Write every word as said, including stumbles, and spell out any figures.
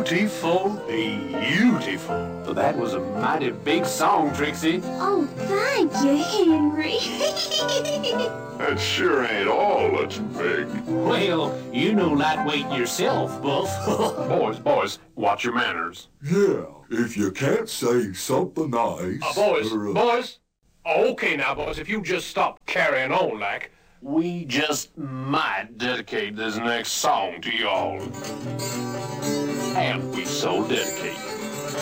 Beautiful, beautiful. Well, that was a mighty big song, Trixie. Oh, thank you, Henry. That sure ain't all that's big. Well, you know lightweight yourself, Buff. Boys, boys, watch your manners. Yeah, if you can't say something nice... Uh, boys, or, uh, boys. Oh, okay now, boys, if you just stop carrying on like... We just might dedicate this next song to y'all. And we so dedicate.